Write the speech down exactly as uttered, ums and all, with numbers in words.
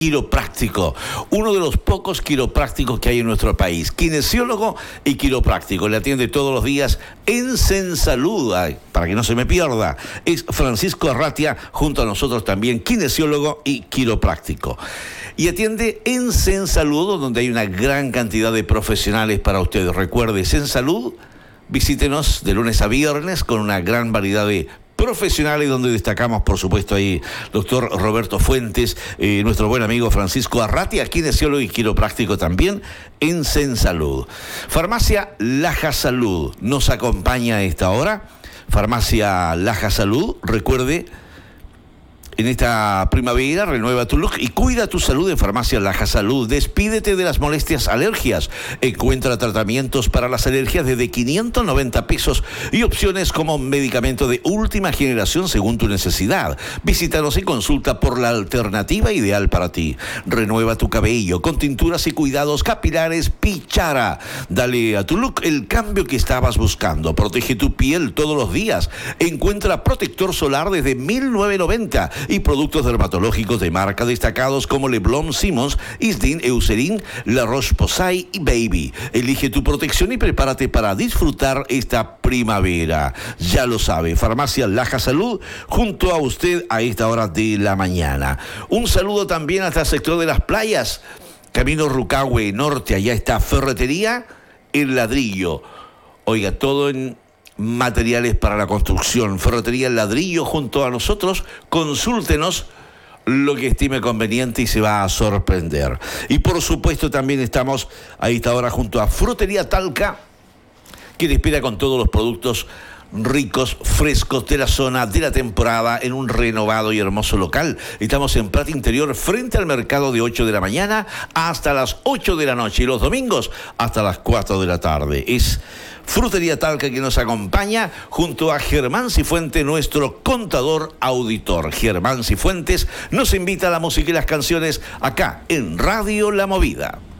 quiropráctico, uno de los pocos quiroprácticos que hay en nuestro país, kinesiólogo y quiropráctico, le atiende todos los días en Sensalud, ay, para que no se me pierda, es Francisco Arratia, junto a nosotros también, kinesiólogo y quiropráctico, y atiende en Sensalud, donde hay una gran cantidad de profesionales para ustedes. Recuerde, Sensalud, visítenos de lunes a viernes con una gran variedad de profesionales, donde destacamos, por supuesto, ahí doctor Roberto Fuentes, eh, nuestro buen amigo Francisco Arratia, kinesiólogo y quiropráctico también en Sensalud. Farmacia Laja Salud nos acompaña a esta hora. Farmacia Laja Salud, recuerde, en esta primavera renueva tu look y cuida tu salud en Farmacia Laja Salud. Despídete de las molestias alergias. Encuentra tratamientos para las alergias desde quinientos noventa pesos y opciones como medicamento de última generación según tu necesidad. Visítanos y consulta por la alternativa ideal para ti. Renueva tu cabello con tinturas y cuidados capilares Pichara. Dale a tu look el cambio que estabas buscando. Protege tu piel todos los días. Encuentra protector solar desde mil novecientos noventa y productos dermatológicos de marca destacados como Leblon Simmons, Isdin, Eucerin, La Roche-Posay y Baby. Elige tu protección y prepárate para disfrutar esta primavera. Ya lo sabe, Farmacia Laja Salud, junto a usted a esta hora de la mañana. Un saludo también hasta el sector de las playas, Camino Rucahue Norte, allá está Ferretería El Ladrillo. Oiga, todo en materiales para la construcción, Ferretería El Ladrillo junto a nosotros. Consúltenos lo que estime conveniente y se va a sorprender. Y por supuesto también estamos a esta hora junto a Frutería Talca, que te espera con todos los productos ricos, frescos de la zona, de la temporada, en un renovado y hermoso local. Estamos en Plaza Interior, frente al mercado, de ocho de la mañana hasta las ocho de la noche, y los domingos hasta las cuatro de la tarde. Es Frutería Talca que nos acompaña junto a Germán Cifuentes, nuestro contador auditor. Germán Cifuentes nos invita a la música y las canciones acá en Radio La Movida.